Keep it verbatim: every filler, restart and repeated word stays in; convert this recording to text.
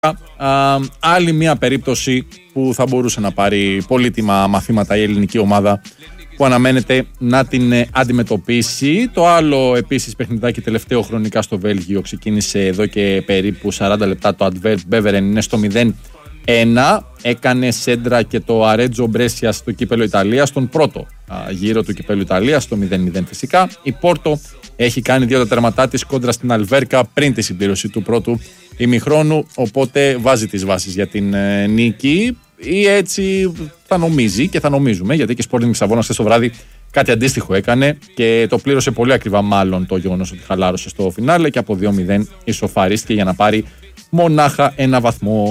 Α, άλλη μια περίπτωση που θα μπορούσε να πάρει πολύτιμα μαθήματα η ελληνική ομάδα, που αναμένεται να την αντιμετωπίσει. Το άλλο επίσης παιχνιδάκι τελευταίο χρονικά στο Βέλγιο ξεκίνησε εδώ και περίπου σαράντα λεπτά. Το Αντβέρπ Μπέβερεν είναι στο μηδέν ένα. Έκανε σέντρα και το Αρέτζο Μπρέσια στο κύπελο Ιταλίας, στον πρώτο α, γύρο του κυπέλου Ιταλίας, στο μηδέν μηδέν φυσικά. Η Πόρτο έχει κάνει δύο τα τερματά της κόντρα στην Αλβέρκα πριν τη συμπλήρωση του πρώτου ημιχρόνου, οπότε βάζει τις βάσεις για την ε, νίκη, ή έτσι θα νομίζει και θα νομίζουμε, γιατί και η Sporting Λισαβόνας χθες το βράδυ κάτι αντίστοιχο έκανε και το πλήρωσε πολύ ακριβά, μάλλον το γεγονός ότι χαλάρωσε στο φινάλε και από δύο μηδέν ισοφαρίστηκε για να πάρει μονάχα ένα βαθμό.